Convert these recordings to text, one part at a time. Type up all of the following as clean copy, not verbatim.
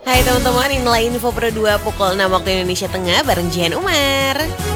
Hai teman-teman, inilah info Pro 2 pukul 6 waktu Indonesia Tengah bareng Jihan Umar.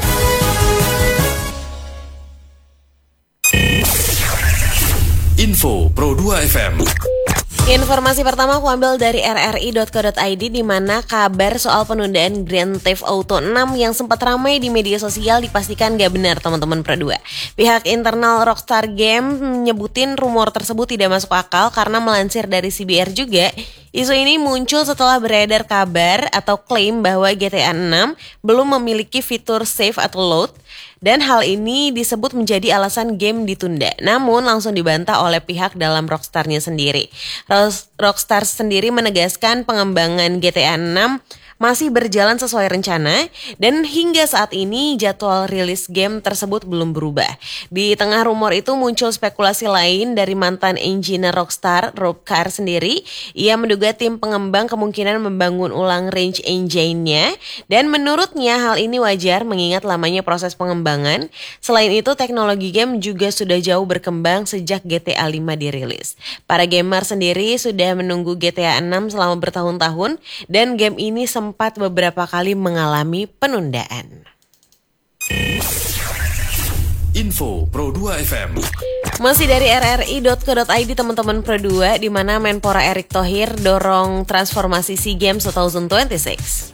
Info Pro 2 FM. Informasi pertama aku ambil dari rri.co.id di mana kabar soal penundaan Grand Theft Auto 6 yang sempat ramai di media sosial dipastikan gak benar teman-teman Pro 2. Pihak internal Rockstar Game menyebutin rumor tersebut tidak masuk akal karena melansir dari CBR juga. Isu ini muncul setelah beredar kabar atau klaim bahwa GTA 6 belum memiliki fitur save atau load. Dan hal ini disebut menjadi alasan game ditunda. Namun langsung dibantah oleh pihak dalam Rockstar-nya sendiri. Rockstar sendiri menegaskan pengembangan GTA 6 masih berjalan sesuai rencana dan hingga saat ini jadwal rilis game tersebut belum berubah. Di tengah rumor itu muncul spekulasi lain dari mantan engineer Rockstar, Rob Carr sendiri. Ia menduga tim pengembang kemungkinan membangun ulang range engine-nya dan menurutnya hal ini wajar mengingat lamanya proses pengembangan. Selain itu teknologi game juga sudah jauh berkembang sejak GTA 5 dirilis. Para gamer sendiri sudah menunggu GTA 6 selama bertahun-tahun dan game ini sempat beberapa kali mengalami penundaan. Info Pro 2 FM. Masih dari rri.co.id teman-teman Pro 2 di mana Menpora Erick Thohir dorong transformasi SEA Games 2026.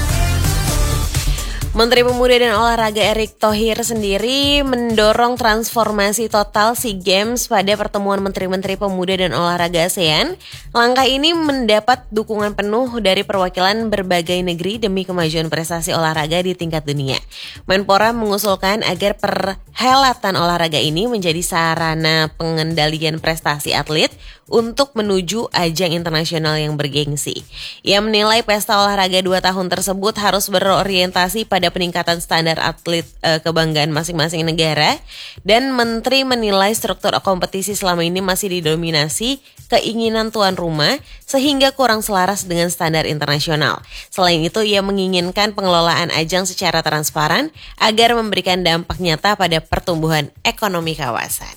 Menteri Pemuda dan Olahraga Erick Thohir sendiri mendorong transformasi total SEA Games pada pertemuan Menteri-Menteri Pemuda dan Olahraga ASEAN. Langkah ini mendapat dukungan penuh dari perwakilan berbagai negeri demi kemajuan prestasi olahraga di tingkat dunia. Menpora mengusulkan agar perhelatan olahraga ini menjadi sarana pengendalian prestasi atlet untuk menuju ajang internasional yang bergengsi. Ia menilai pesta olahraga 2 tahun tersebut harus berorientasi pada peningkatan standar atlet kebanggaan masing-masing negara dan menteri menilai struktur kompetisi selama ini masih didominasi keinginan tuan rumah sehingga kurang selaras dengan standar internasional. Selain itu ia menginginkan pengelolaan ajang secara transparan agar memberikan dampak nyata pada pertumbuhan ekonomi kawasan.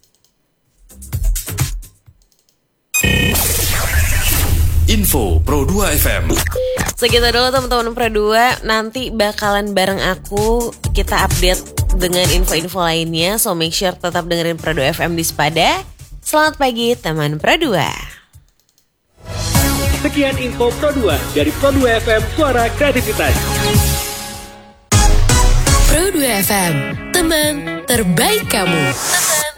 Info Pro 2 FM. Segitu dulu teman-teman Pro 2. Nanti bakalan bareng aku kita update dengan info-info lainnya. So make sure tetap dengerin Pro 2 FM di Sepada. Selamat pagi teman Pro 2. Sekian info Pro 2 dari Pro 2 FM, suara kreativitas. Pro 2 FM, teman terbaik kamu.